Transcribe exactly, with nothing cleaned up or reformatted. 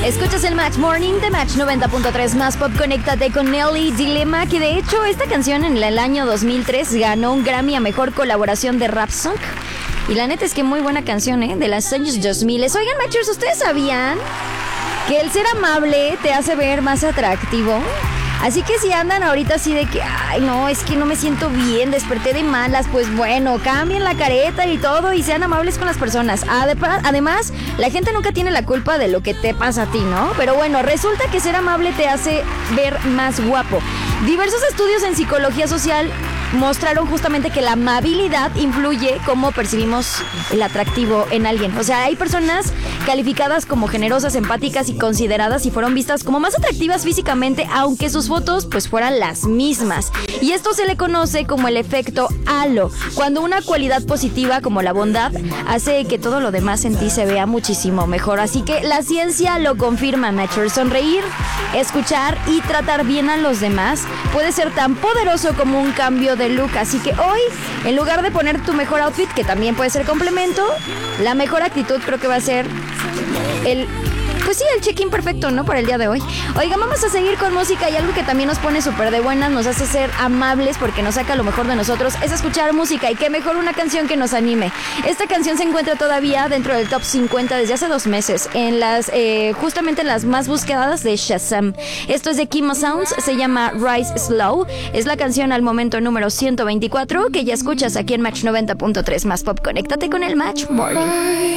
Escuchas el Match Morning de Match noventa punto tres más pop. Conéctate con Nelly Dilema, que de hecho esta canción en el año dos mil tres ganó un Grammy a Mejor Colaboración de Rap Song. Y la neta es que muy buena canción, ¿eh? De los años dos mil. Oigan, Matchers, ¿ustedes sabían que el ser amable te hace ver más atractivo? Así que si andan ahorita así de que, ay, no, es que no me siento bien, desperté de malas, pues bueno, cambien la careta y todo y sean amables con las personas. Además, la gente nunca tiene la culpa de lo que te pasa a ti, ¿no? Pero bueno, resulta que ser amable te hace ver más guapo. Diversos estudios en psicología social mostraron justamente que la amabilidad influye cómo percibimos el atractivo en alguien. O sea, hay personas calificadas como generosas, empáticas y consideradas y fueron vistas como más atractivas físicamente, aunque sus fotos pues fueran las mismas. Y esto se le conoce como el efecto halo, cuando una cualidad positiva como la bondad hace que todo lo demás en ti se vea muchísimo mejor. Así que la ciencia lo confirma, Matcher. Sonreír, escuchar y tratar bien a los demás puede ser tan poderoso como un cambio de look. Así que hoy, en lugar de poner tu mejor outfit, que también puede ser complemento, la mejor actitud creo que va a ser el... Pues sí, el check-in perfecto, ¿no? Para el día de hoy. Oigan, vamos a seguir con música y algo que también nos pone súper de buenas, nos hace ser amables porque nos saca lo mejor de nosotros, es escuchar música. Y qué mejor una canción que nos anime. Esta canción se encuentra todavía dentro del top cincuenta desde hace dos meses, en las, eh, justamente en las más buscadas de Shazam. Esto es de Kimo Sounds, se llama Rise Slow. Es la canción al momento número ciento veinticuatro que ya escuchas aquí en Match noventa punto tres más pop. Conéctate con el Match Morning.